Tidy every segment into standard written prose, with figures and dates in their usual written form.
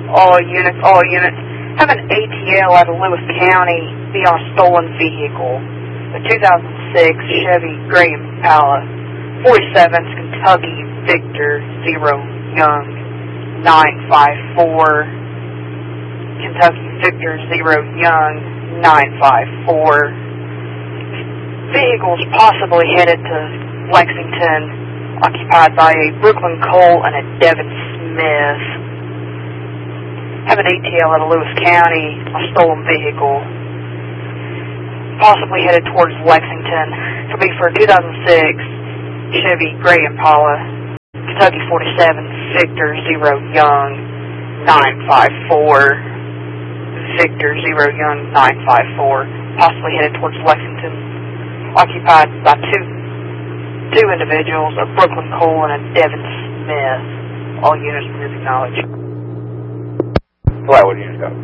All units. Have an ATL out of Lewis County be on a stolen vehicle. A 2006 Chevy Gray Impala. 47's Kentucky Victor 0 Young 954. Kentucky Victor 0 Young 954. Vehicles possibly headed to Lexington, occupied by a Brooklyn Cole and a Devin Smith. Have an ATL out of Lewis County, a stolen vehicle, possibly headed towards Lexington. It'll be for a 2006 Chevy Gray Impala, Kentucky 47, Victor 0 Young 954. Victor 0 Young 954, possibly headed towards Lexington, occupied by two individuals, a Brooklyn Cole and a Devin Smith. All units will acknowledge. Flatwood units go.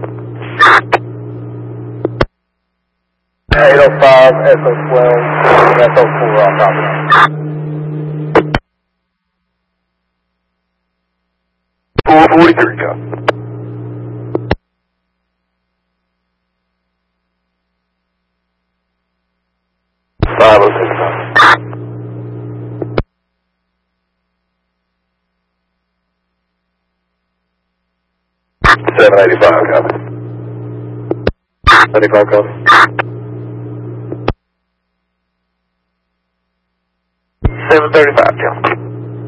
805, SO12, SO4 on top of that. 443 go. 506 go. 785 copy. 75 copy.